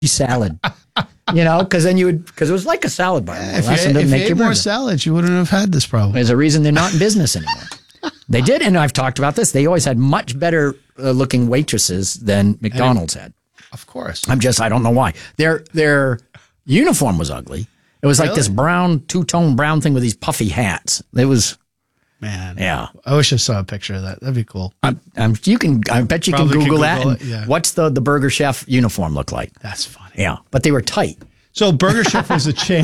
salad. Because then because it was like a salad bar. If you ate more salads, you wouldn't have had this problem. There's a reason they're not in business anymore. They did, and I've talked about this. They always had much better looking waitresses than McDonald's had. Of course. I don't know why. Their uniform was ugly. It was like this brown, two-tone brown thing with these puffy hats. It was... Man, yeah. I wish I saw a picture of that. That'd be cool. I bet you can Google that. And yeah. What's the Burger Chef uniform look like? That's funny. Yeah, but they were tight. So Burger Chef was a chain.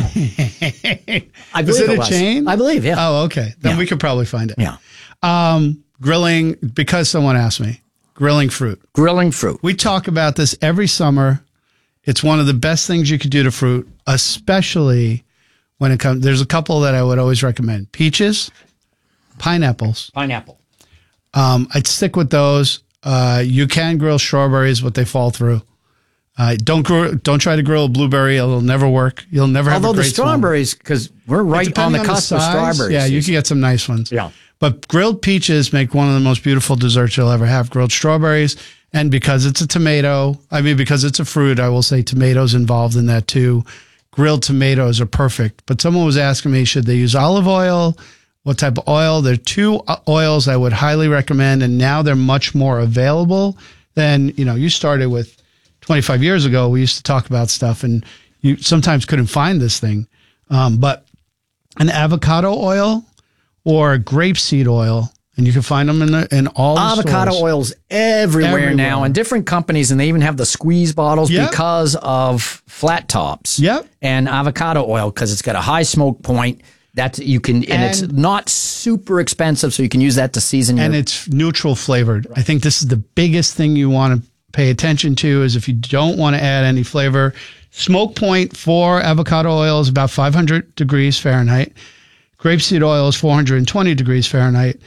I believe it was a chain? I believe, yeah. Oh, okay. Then we could probably find it. Yeah. Grilling, because someone asked me, grilling fruit. Grilling fruit. We talk about this every summer. It's one of the best things you could do to fruit, especially when it comes. There's a couple that I would always recommend: peaches. Pineapples. Pineapple. I'd stick with those. You can grill strawberries, but they fall through. Don't try to grill a blueberry; it'll never work. You'll never have. Although the strawberries, because we're right on the cusp of strawberries. Yeah, you can get some nice ones. Yeah, but grilled peaches make one of the most beautiful desserts you'll ever have. Grilled strawberries, and because it's a because it's a fruit, I will say tomatoes involved in that too. Grilled tomatoes are perfect. But someone was asking me, should they use olive oil? What type of oil? There are two oils I would highly recommend, and now they're much more available than, you started with 25 years ago. We used to talk about stuff, and you sometimes couldn't find this thing. But an avocado oil or grapeseed oil, and you can find them in all the avocado stores. Oil's everywhere now, and different companies, and they even have the squeeze bottles because of flat tops. Yep. And avocado oil, because it's got a high smoke point. That you can, and it's not super expensive, so you can use that to season. And it's neutral flavored. I think this is the biggest thing you want to pay attention to is if you don't want to add any flavor. Smoke point for avocado oil is about 500 degrees Fahrenheit. Grapeseed oil is 420 degrees Fahrenheit.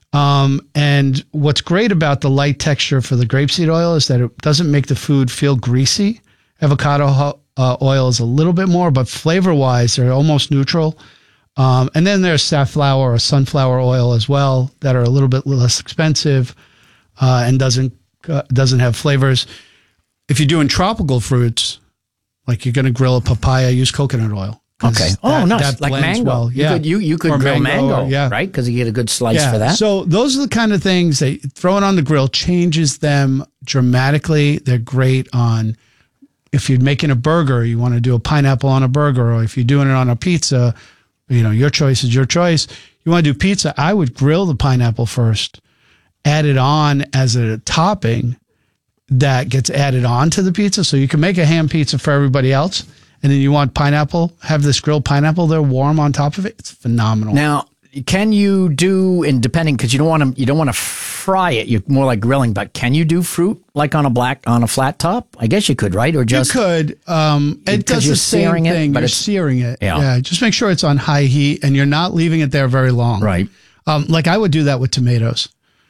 And what's great about the light texture for the grapeseed oil is that it doesn't make the food feel greasy. Avocado oil is a little bit more, but flavor-wise, they're almost neutral. And then there's safflower or sunflower oil as well that are a little bit less expensive and doesn't have flavors. If you're doing tropical fruits, like you're going to grill a papaya, use coconut oil. Okay. Nice. Like mango. Well. Yeah. You could grill mango, right? Because you get a good slice for that. So those are the kind of things that throwing on the grill changes them dramatically. They're great on if you're making a burger, you want to do a pineapple on a burger, or if you're doing it on a pizza. Your choice is your choice. You want to do pizza, I would grill the pineapple first, add it on as a topping that gets added on to the pizza. So you can make a ham pizza for everybody else. And then you want pineapple, have this grilled pineapple there warm on top of it. It's phenomenal. Now, can you do, and depending, because you don't want to fry it, you're more like grilling, but can you do fruit like on a flat top? I guess you could, right? Or just you could. It does the same thing. You're searing it. Yeah. Just make sure it's on high heat and you're not leaving it there very long. Right. Like I would do that with tomatoes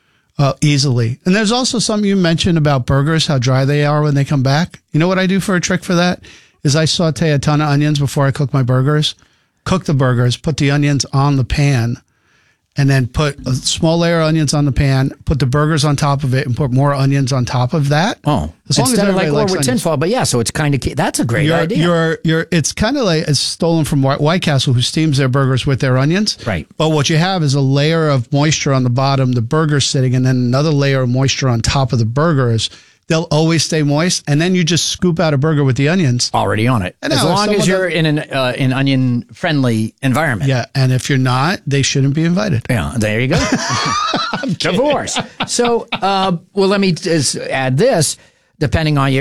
easily. And there's also something you mentioned about burgers, how dry they are when they come back. You know what I do for a trick for that? Is I saute a ton of onions before I cook my burgers. Cook the burgers, put the onions on the pan, and then put a small layer of onions on the pan, put the burgers on top of it, and put more onions on top of that. Oh, instead of like over tinfoil, but yeah, so it's kind of, that's a great idea. It's kind of like, it's stolen from White Castle, who steams their burgers with their onions. Right. But what you have is a layer of moisture on the bottom, the burger's sitting, and then another layer of moisture on top of the burgers. They'll always stay moist, and then you just scoop out a burger with the onions already on it. As long as you're in an onion-friendly environment. Yeah, and if you're not, they shouldn't be invited. Yeah, there you go. Divorce. So, let me just add this. Depending on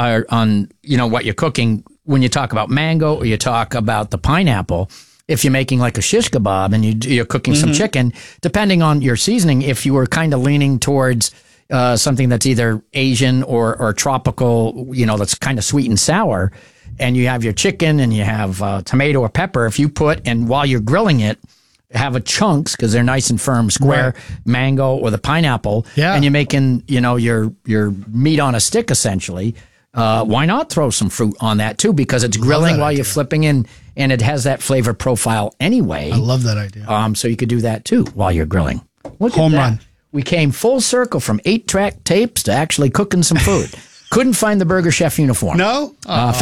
your what you're cooking, when you talk about mango or you talk about the pineapple, if you're making like a shish kebab and you're cooking some chicken, depending on your seasoning, if you were kind of leaning towards something that's either Asian or tropical, that's kind of sweet and sour, and you have your chicken and you have tomato or pepper, if you put, and while you're grilling it, have a chunks, because they're nice and firm, square mango or the pineapple, and you're making, your meat on a stick essentially, why not throw some fruit on that too? Because it's grilling while you're flipping in, and it has that flavor profile anyway. I love that idea. So you could do that too while you're grilling. Home run. We came full circle from 8-track tapes to actually cooking some food. Couldn't find the Burger Chef uniform. No?